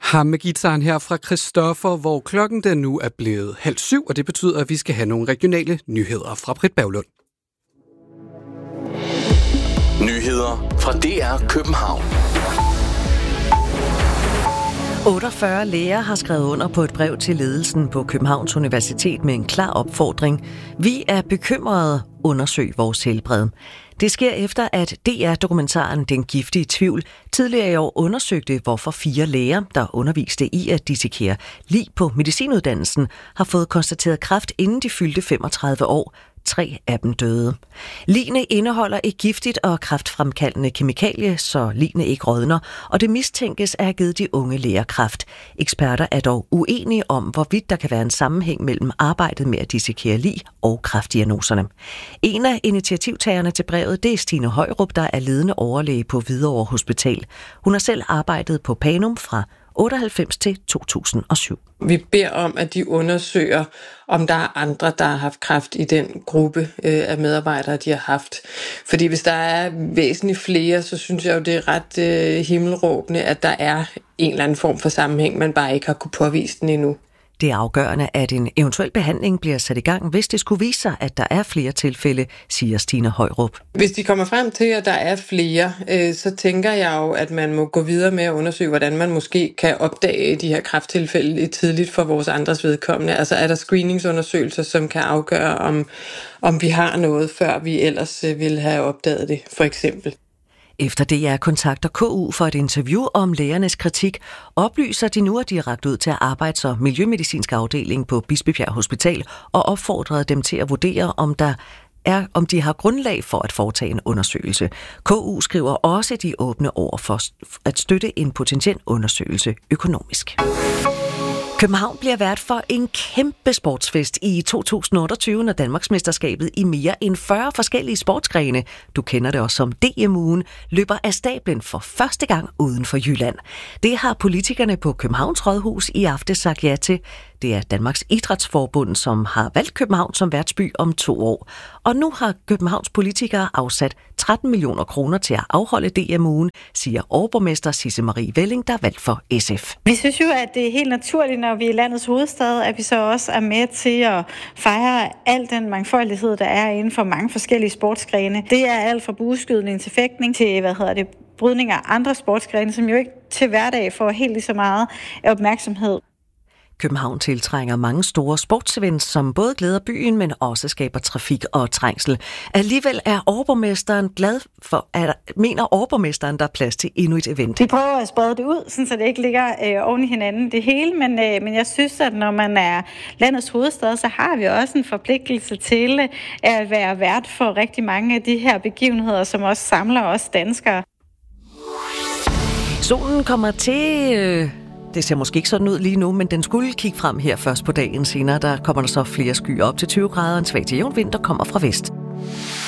Ham med gitaren her fra Christoffer, hvor klokken den nu er blevet 6:30, og det betyder, at vi skal have nogle regionale nyheder fra Britt Berglund. Nyheder fra DR København. 48 læger har skrevet under på et brev til ledelsen på Københavns Universitet med en klar opfordring. Vi er bekymrede. Undersøg vores helbred. Det sker efter, at DR-dokumentaren Den giftige tvivl tidligere i år undersøgte, hvorfor 4 læger, der underviste i at dissekere lig på medicinuddannelsen, har fået konstateret kræft inden de fyldte 35 år. 3 af dem døde. Ligene indeholder et giftigt og kræftfremkaldende kemikalie, så ligene ikke rådner, og det mistænkes at have givet de unge læger kræft. Eksperter er dog uenige om, hvorvidt der kan være en sammenhæng mellem arbejdet med at dissekere lig og kræftdiagnoserne. En af initiativtagerne til brevet, det er Stine Højrup, der er ledende overlæge på Hvidovre Hospital. Hun har selv arbejdet på Panum fra 98 til 2007. Vi beder om, at de undersøger, om der er andre, der har haft kræft i den gruppe af medarbejdere, de har haft. Fordi hvis der er væsentligt flere, så synes jeg jo, det er ret himmelråbende, at der er en eller anden form for sammenhæng, man bare ikke har kunne påvise den endnu. Det er afgørende, at en eventuel behandling bliver sat i gang, hvis det skulle vise sig, at der er flere tilfælde, siger Stine Højrup. Hvis de kommer frem til, at der er flere, så tænker jeg jo, at man må gå videre med at undersøge, hvordan man måske kan opdage de her kræfttilfælde tidligt for vores andres vedkommende. Altså er der screeningsundersøgelser, som kan afgøre, om vi har noget, før vi ellers ville have opdaget det, for eksempel. Efter DR kontakter KU for et interview om lægernes kritik, oplyser de nu, at de er rakt ud til arbejds- og miljømedicinsk afdeling på Bispebjerg Hospital og opfordrede dem til at vurdere, om de har grundlag for at foretage en undersøgelse. KU skriver også, at de er åbne over for at støtte en potentiel undersøgelse økonomisk. København bliver vært for en kæmpe sportsfest i 2028, når Danmarksmesterskabet i mere end 40 forskellige sportsgrene, du kender det også som DM-ugen, løber af stablen for første gang uden for Jylland. Det har politikerne på Københavns Rådhus i aften sagt ja til. Det er Danmarks Idrætsforbund, som har valgt København som værtsby om 2 år. Og nu har Københavns politikere afsat 13 millioner kroner til at afholde DM-ugen, siger overborgmester Sisse Marie Velling, der er valgt for SF. Vi synes jo, at det er helt naturligt, når vi er landets hovedstad, at vi så også er med til at fejre al den mangfoldighed, der er inden for mange forskellige sportsgrene. Det er alt fra bueskydning til fægtning til, brydning af andre sportsgrene, som jo ikke til hverdag får helt lige så meget opmærksomhed. København tiltrænger mange store sportsevents, som både glæder byen, men også skaber trafik og trængsel. Alligevel er overborgmesteren glad for, mener overborgmesteren, der er plads til endnu et event. Vi prøver at sprede det ud, så det ikke ligger oven i hinanden det hele, men jeg synes, at når man er landets hovedstad, så har vi også en forpligtelse til at være vært for rigtig mange af de her begivenheder, som også samler os danskere. Solen kommer til... Det ser måske ikke sådan ud lige nu, men den skulle kigge frem her først på dagen. Senere der kommer der så flere skyer op til 20 grader, og en svag til jævn vind, der kommer fra vest.